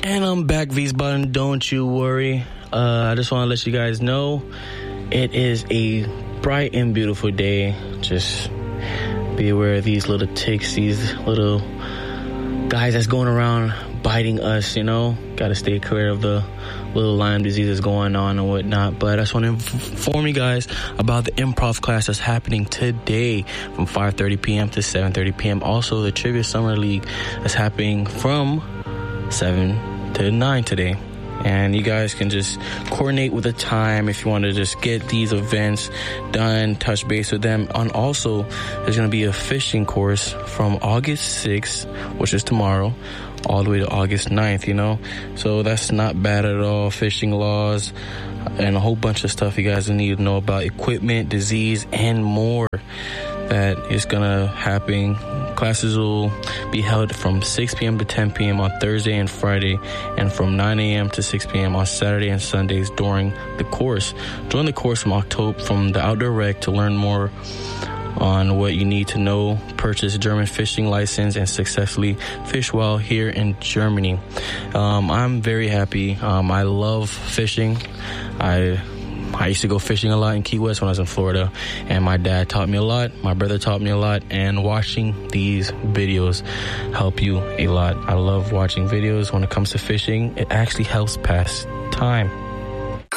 And I'm back, Wiesbaden, don't you worry. I just want to let you guys know it is a bright and beautiful day. Just be aware of these little ticks, these little guys that's going around biting us, you know. Got to stay clear of the little Lyme disease that's going on and whatnot. But I just want to inform you guys about the improv class that's happening today from 5:30 p.m. to 7:30 p.m. Also, the Trivia Summer League is happening from 7 to 9 today. And you guys can just coordinate with the time if you want to just get these events done, touch base with them. And also, there's going to be a fishing course from August 6th, which is tomorrow, all the way to August 9th, you know. So that's not bad at all. Fishing laws and a whole bunch of stuff you guys need to know about equipment, disease, and more that is going to happen. Classes will be held from 6 p.m. to 10 p.m. on Thursday and Friday, and from 9 a.m. to 6 p.m. on Saturday and Sundays during the course. Join the course from the Outdoor Rec to learn more on what you need to know, purchase a German fishing license, and successfully fish well here in Germany. I'm very happy. I love fishing. I used to go fishing a lot in Key West when I was in Florida, and my dad taught me a lot, my brother taught me a lot, and watching these videos help you a lot. I love watching videos when it comes to fishing. It actually helps pass time.